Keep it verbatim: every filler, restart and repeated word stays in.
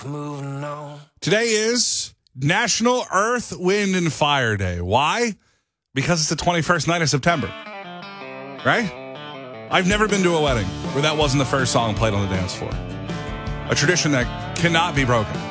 Moving on. Today is National Earth, Wind, and Fire Day. Why? Because it's the twenty-first night of September. Right? I've never been to a wedding where that wasn't the first song played on the dance floor. A tradition that cannot be broken.